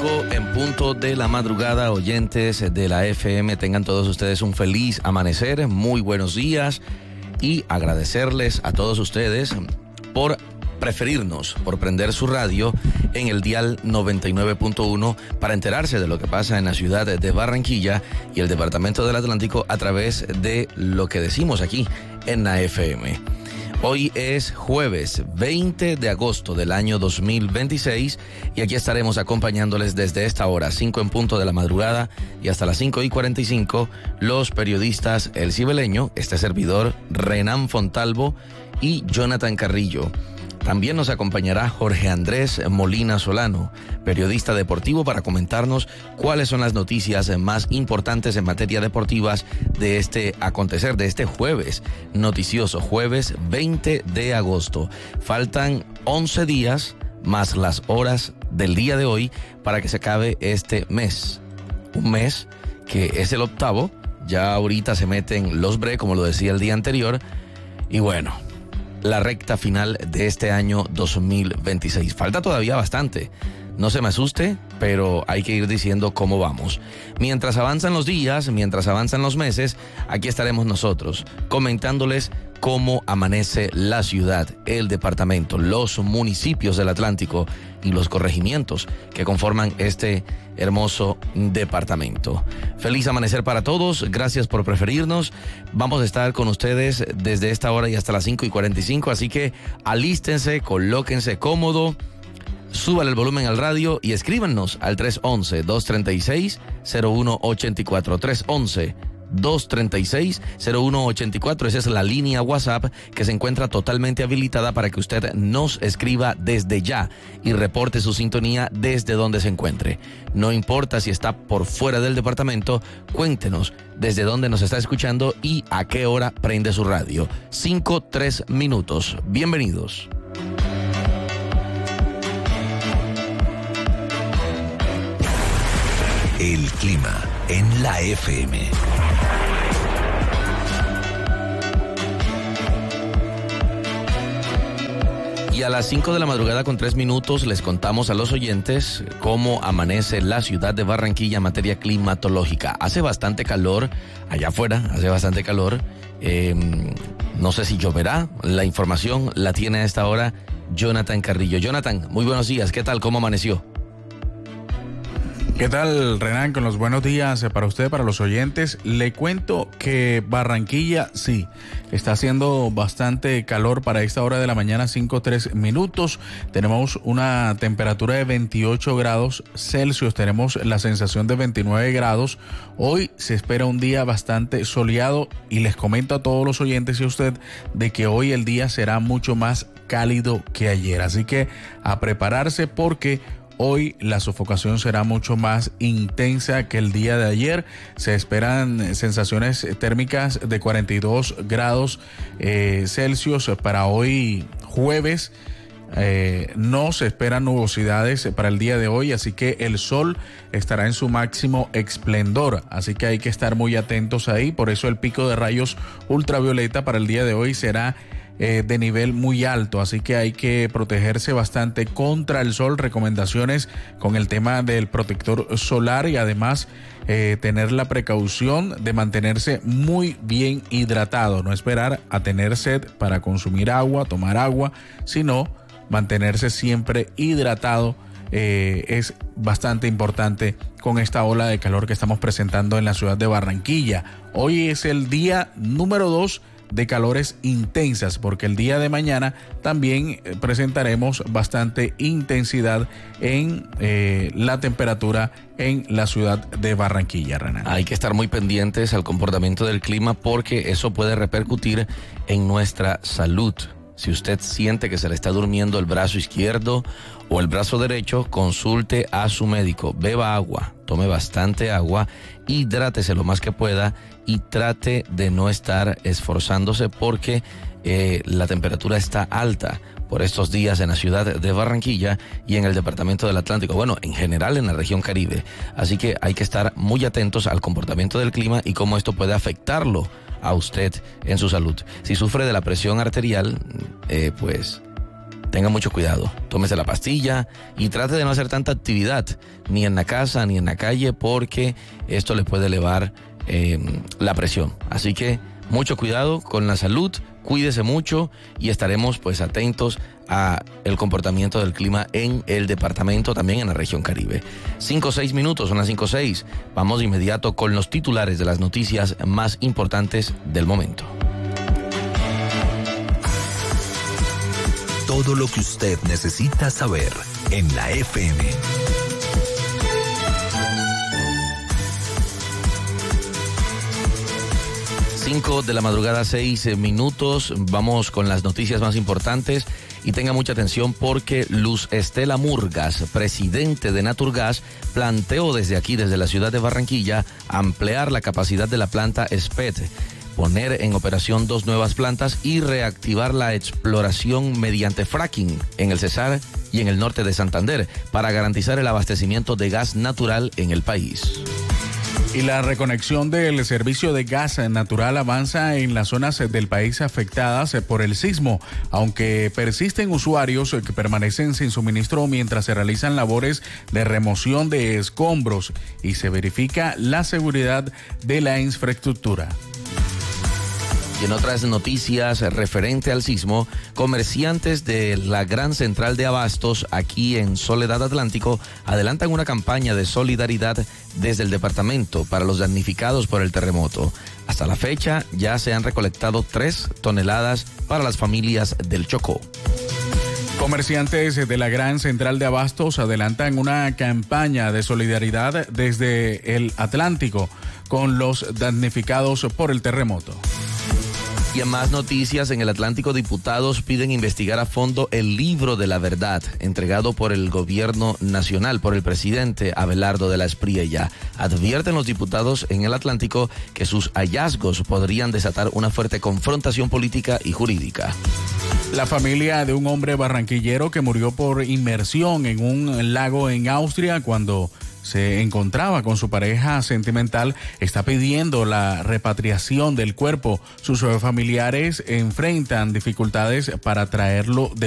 5 en punto de la madrugada, oyentes de la FM, tengan todos ustedes un feliz amanecer, muy buenos días y agradecerles a todos ustedes por preferirnos, por prender su radio en el dial 99.1 para enterarse de lo que pasa en la ciudad de Barranquilla y el departamento del Atlántico a través de lo que decimos aquí en la FM. Hoy es jueves 20 de agosto del año 2026 y aquí estaremos acompañándoles desde esta hora, 5 en punto de la madrugada y hasta las 5:45, los periodistas El Cibeleño, este servidor, Renan Fontalvo y Jonathan Carrillo. También nos acompañará Jorge Andrés Molina Solano, periodista deportivo, para comentarnos cuáles son las noticias más importantes en materia deportivas de este acontecer, de este jueves noticioso, jueves 20 de agosto. Faltan 11 días más las horas del día de hoy para que se acabe este mes. Un mes que es el octavo, ya ahorita se meten los break, como lo decía el día anterior, y bueno, la recta final de este año 2026. Falta todavía bastante. No se me asuste, pero hay que ir diciendo cómo vamos. Mientras avanzan los días, mientras avanzan los meses, aquí estaremos nosotros comentándoles cómo amanece la ciudad, el departamento, los municipios del Atlántico y los corregimientos que conforman este hermoso departamento. Feliz amanecer para todos, gracias por preferirnos. Vamos a estar con ustedes desde esta hora y hasta las 5:45, así que alístense, colóquense cómodo, súbale el volumen al radio y escríbanos al 311-236-0184, 311-236-0184. Esa es la línea WhatsApp que se encuentra totalmente habilitada para que usted nos escriba desde ya y reporte su sintonía desde donde se encuentre. No importa si está por fuera del departamento, cuéntenos desde dónde nos está escuchando y a qué hora prende su radio. 5-3 minutos. Bienvenidos. El clima en la FM. Y a las 5 de la madrugada con 3 minutos les contamos a los oyentes cómo amanece la ciudad de Barranquilla en materia climatológica. Hace bastante calor allá afuera, hace bastante calor. No sé si lloverá. La información la tiene a esta hora Jonathan Carrillo. Jonathan, muy buenos días. ¿Qué tal? ¿Cómo amaneció? ¿Qué tal, Renan? Con los buenos días para usted, para los oyentes. Le cuento que Barranquilla, sí, está haciendo bastante calor para esta hora de la mañana, 5:03 minutos. Tenemos una temperatura de 28 grados Celsius, tenemos la sensación de 29 grados. Hoy se espera un día bastante soleado y les comento a todos los oyentes y a usted de que hoy el día será mucho más cálido que ayer. Así que a prepararse porque hoy la sofocación será mucho más intensa que el día de ayer. Se esperan sensaciones térmicas de 42 grados Celsius para hoy jueves. No se esperan nubosidades para el día de hoy, así que el sol estará en su máximo esplendor. Así que hay que estar muy atentos ahí. Por eso el pico de rayos ultravioleta para el día de hoy será de nivel muy alto, así que hay que protegerse bastante contra el sol. Recomendaciones con el tema del protector solar y además tener la precaución de mantenerse muy bien hidratado, no esperar a tener sed para consumir agua, tomar agua, sino mantenerse siempre hidratado. Es bastante importante con esta ola de calor que estamos presentando en la ciudad de Barranquilla. Hoy es el día número 2 de calores intensas, porque el día de mañana también presentaremos bastante intensidad en la temperatura en la ciudad de Barranquilla, Renan. Hay que estar muy pendientes al comportamiento del clima porque eso puede repercutir en nuestra salud. Si usted siente que se le está durmiendo el brazo izquierdo o el brazo derecho, consulte a su médico, beba agua, tome bastante agua, hidrátese lo más que pueda y trate de no estar esforzándose porque la temperatura está alta por estos días en la ciudad de Barranquilla y en el departamento del Atlántico, bueno, en general en la región Caribe. Así que hay que estar muy atentos al comportamiento del clima y cómo esto puede afectarlo a usted en su salud. Si sufre de la presión arterial, pues tenga mucho cuidado. Tómese la pastilla y trate de no hacer tanta actividad, ni en la casa ni en la calle, porque esto le puede elevar la presión. Así que mucho cuidado con la salud, cuídese mucho y estaremos pues atentos a el comportamiento del clima en el departamento, también en la región Caribe. 5-6 minutos, son las 5-6. Vamos de inmediato con los titulares de las noticias más importantes del momento. Todo lo que usted necesita saber en la FM. 5 de la madrugada, 6 minutos. Vamos con las noticias más importantes y tenga mucha atención porque Luz Estela Murgas, presidente de Naturgas, planteó desde aquí, desde la ciudad de Barranquilla, ampliar la capacidad de la planta SPET, poner en operación 2 nuevas plantas y reactivar la exploración mediante fracking en el Cesar y en el norte de Santander para garantizar el abastecimiento de gas natural en el país. Y la reconexión del servicio de gas natural avanza en las zonas del país afectadas por el sismo, aunque persisten usuarios que permanecen sin suministro mientras se realizan labores de remoción de escombros y se verifica la seguridad de la infraestructura. Y en otras noticias referente al sismo, comerciantes de la gran central de abastos aquí en Soledad Atlántico adelantan una campaña de solidaridad desde el departamento para los damnificados por el terremoto. Hasta la fecha ya se han recolectado 3 toneladas para las familias del Chocó. Comerciantes de la gran central de abastos adelantan una campaña de solidaridad desde el Atlántico con los damnificados por el terremoto. Y en más noticias, en el Atlántico, diputados piden investigar a fondo el libro de la verdad entregado por el gobierno nacional, por el presidente Abelardo de la Espriella. Advierten los diputados en el Atlántico que sus hallazgos podrían desatar una fuerte confrontación política y jurídica. La familia de un hombre barranquillero que murió por inmersión en un lago en Austria cuando se encontraba con su pareja sentimental está pidiendo la repatriación del cuerpo. Sus familiares enfrentan dificultades para traerlo de